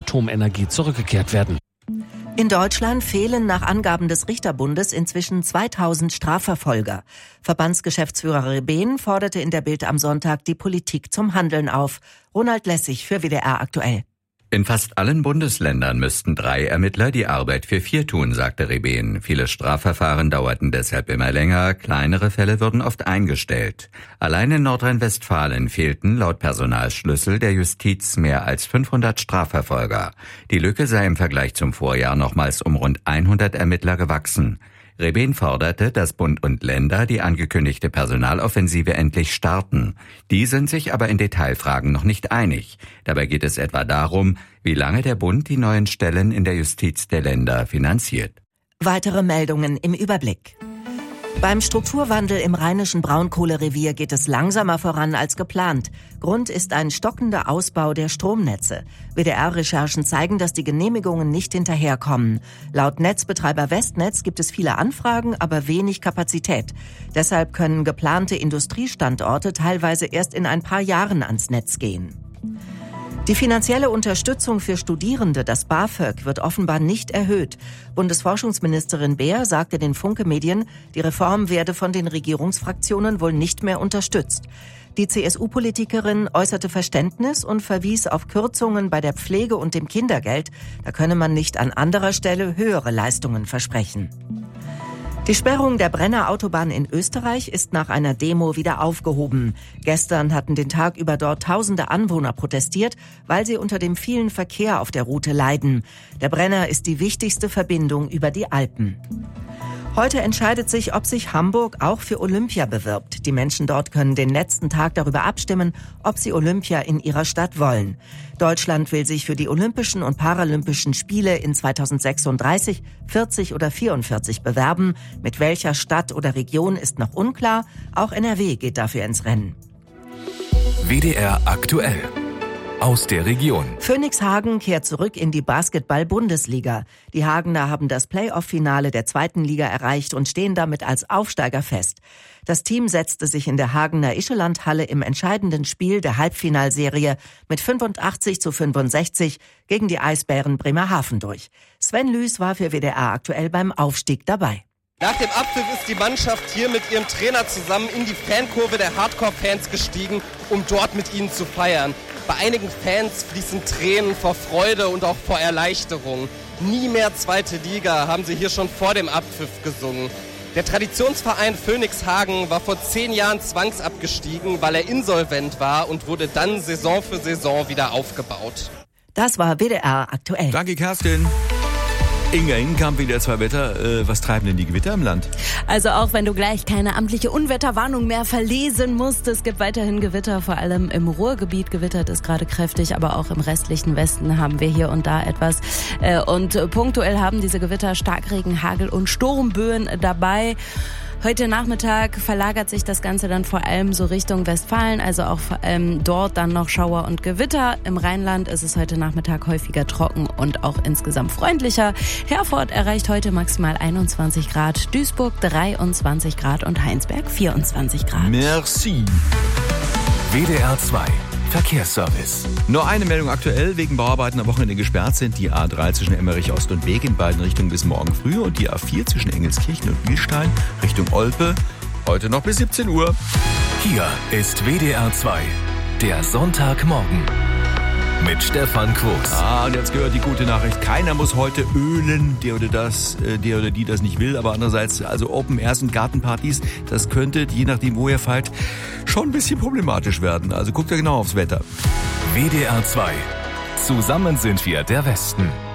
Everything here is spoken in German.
Atomenergie zurückgekehrt werden. In Deutschland fehlen nach Angaben des Richterbundes inzwischen 2000 Strafverfolger. Verbandsgeschäftsführer Rebehn forderte in der Bild am Sonntag die Politik zum Handeln auf. Ronald Lessig für WDR aktuell. In fast allen Bundesländern müssten 3 Ermittler die Arbeit für 4 tun, sagte Rebehn. Viele Strafverfahren dauerten deshalb immer länger, kleinere Fälle wurden oft eingestellt. Allein in Nordrhein-Westfalen fehlten laut Personalschlüssel der Justiz mehr als 500 Strafverfolger. Die Lücke sei im Vergleich zum Vorjahr nochmals um rund 100 Ermittler gewachsen. Rebehn forderte, dass Bund und Länder die angekündigte Personaloffensive endlich starten. Die sind sich aber in Detailfragen noch nicht einig. Dabei geht es etwa darum, wie lange der Bund die neuen Stellen in der Justiz der Länder finanziert. Weitere Meldungen im Überblick. Beim Strukturwandel im rheinischen Braunkohlerevier geht es langsamer voran als geplant. Grund ist ein stockender Ausbau der Stromnetze. WDR-Recherchen zeigen, dass die Genehmigungen nicht hinterherkommen. Laut Netzbetreiber Westnetz gibt es viele Anfragen, aber wenig Kapazität. Deshalb können geplante Industriestandorte teilweise erst in ein paar Jahren ans Netz gehen. Die finanzielle Unterstützung für Studierende, das BAföG, wird offenbar nicht erhöht. Bundesforschungsministerin Beer sagte den Funke-Medien, die Reform werde von den Regierungsfraktionen wohl nicht mehr unterstützt. Die CSU-Politikerin äußerte Verständnis und verwies auf Kürzungen bei der Pflege und dem Kindergeld. Da könne man nicht an anderer Stelle höhere Leistungen versprechen. Die Sperrung der Brenner Autobahn in Österreich ist nach einer Demo wieder aufgehoben. Gestern hatten den Tag über dort tausende Anwohner protestiert, weil sie unter dem vielen Verkehr auf der Route leiden. Der Brenner ist die wichtigste Verbindung über die Alpen. Heute entscheidet sich, ob sich Hamburg auch für Olympia bewirbt. Die Menschen dort können den letzten Tag darüber abstimmen, ob sie Olympia in ihrer Stadt wollen. Deutschland will sich für die Olympischen und Paralympischen Spiele in 2036, 40 oder 44 bewerben. Mit welcher Stadt oder Region ist noch unklar. Auch NRW geht dafür ins Rennen. WDR aktuell. Aus der Region. Phoenix Hagen kehrt zurück in die Basketball-Bundesliga. Die Hagener haben das Playoff-Finale der 2. Liga erreicht und stehen damit als Aufsteiger fest. Das Team setzte sich in der Hagener Ischelandhalle im entscheidenden Spiel der Halbfinalserie mit 85:65 gegen die Eisbären Bremerhaven durch. Sven Lüß war für WDR aktuell beim Aufstieg dabei. Nach dem Abpfiff ist die Mannschaft hier mit ihrem Trainer zusammen in die Fankurve der Hardcore-Fans gestiegen, um dort mit ihnen zu feiern. Bei einigen Fans fließen Tränen vor Freude und auch vor Erleichterung. Nie mehr 2. Liga, haben sie hier schon vor dem Abpfiff gesungen. Der Traditionsverein Phoenix Hagen war vor 10 Jahren zwangsabgestiegen, weil er insolvent war und wurde dann Saison für Saison wieder aufgebaut. Das war WDR aktuell. Danke, Kerstin. Inga Ingenkamp, wieder 2 Wetter. Was treiben denn die Gewitter im Land? Also auch wenn du gleich keine amtliche Unwetterwarnung mehr verlesen musst, es gibt weiterhin Gewitter, vor allem im Ruhrgebiet gewittert es gerade kräftig, aber auch im restlichen Westen haben wir hier und da etwas. Und punktuell haben diese Gewitter Starkregen, Hagel und Sturmböen dabei. Heute Nachmittag verlagert sich das Ganze dann vor allem so Richtung Westfalen, also auch vor allem dort dann noch Schauer und Gewitter. Im Rheinland ist es heute Nachmittag häufiger trocken und auch insgesamt freundlicher. Herford erreicht heute maximal 21 Grad, Duisburg 23 Grad und Heinsberg 24 Grad. Merci. WDR 2 Verkehrsservice. Nur eine Meldung aktuell. Wegen Bauarbeiten am Wochenende gesperrt sind die A3 zwischen Emmerich Ost und Beek in beiden Richtungen bis morgen früh und die A4 zwischen Engelskirchen und Bielstein Richtung Olpe heute noch bis 17 Uhr. Hier ist WDR 2, der Sonntagmorgen mit Stefan Quos. Und jetzt gehört die gute Nachricht. Keiner muss heute ölen, der oder die das nicht will. Aber andererseits, also Open Airs und Gartenpartys, das könnte, je nachdem wo ihr feiert, schon ein bisschen problematisch werden. Also guckt ja genau aufs Wetter. WDR 2. Zusammen sind wir der Westen.